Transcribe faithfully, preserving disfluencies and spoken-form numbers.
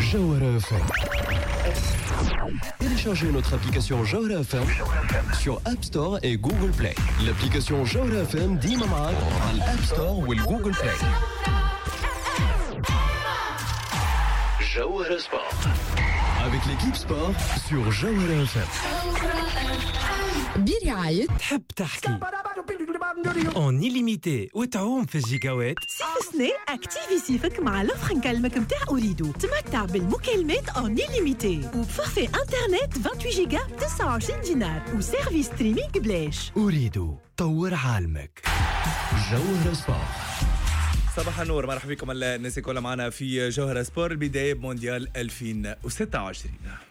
Jawhara F M. Téléchargez notre application Jawhara F M sur App Store et Google Play. L'application Jawhara F M ديما معاك على الأب ستور والجوجل بلاي. Jawhara Sport avec l'équipe sport sur Jawhara F M. برعاية تحب تحكي اون illimité وتعوم في الجيجاوات. صيف سنة اكتيفي صيفك مع لوفر نكلمك متاع أوريدو. تمتع بالمكالمات اون illimité وبفورفي انترنت ثمانية وعشرين جيجا تسعة وعشرين دينار وسيرفيس ستريمينج بلاش. أريد طور عالمك. Jawhara Sport. صباح النور، مرحبا بكم الناس كلها معنا في جوهرة سبور. البداية بمونديال ألفين وستة وعشرين.